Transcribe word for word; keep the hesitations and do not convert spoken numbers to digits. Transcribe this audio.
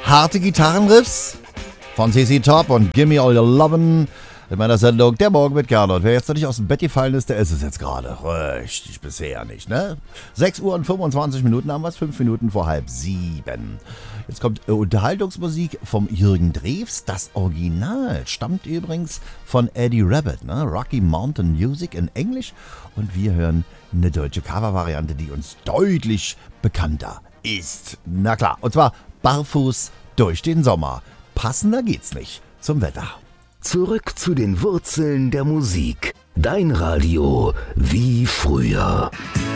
Harte Gitarrenriffs von C C Top und Gimme All Your Lovin' in meiner Sendung Der Morgen mit Gernot. Wer jetzt noch nicht aus dem Bett gefallen ist, der ist es jetzt gerade. Richtig, bisher nicht, ne? sechs Uhr und fünfundzwanzig Minuten haben wir es, fünf Minuten vor halb sieben. Jetzt kommt äh, Unterhaltungsmusik vom Jürgen Drews. Das Original stammt übrigens von Eddie Rabbitt, ne? Rocky Mountain Music in Englisch. Und wir hören eine deutsche Covervariante, die uns deutlich bekannter ist. Na klar, und zwar Barfuß durch den Sommer. Passender geht's nicht zum Wetter. Zurück zu den Wurzeln der Musik. Dein Radio wie früher.